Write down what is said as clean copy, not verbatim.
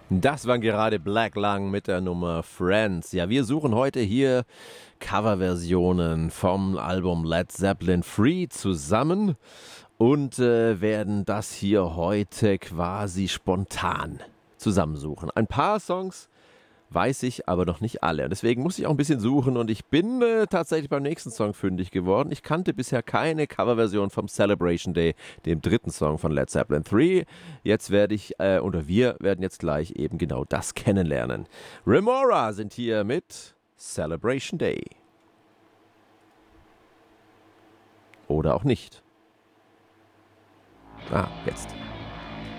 Das waren gerade Black Lung mit der Nummer Friends. Ja, wir suchen heute hier Coverversionen vom Album Led Zeppelin Free zusammen und werden das hier heute quasi spontan zusammensuchen. Ein paar Songs weiß ich, aber noch nicht alle. Deswegen muss ich auch ein bisschen suchen und ich bin tatsächlich beim nächsten Song fündig geworden. Ich kannte bisher keine Coverversion vom Celebration Day, dem dritten Song von Led Zeppelin 3. Jetzt werde ich, oder wir werden jetzt gleich eben genau das kennenlernen. Remora sind hier mit Celebration Day. Oder auch nicht. Ah, jetzt.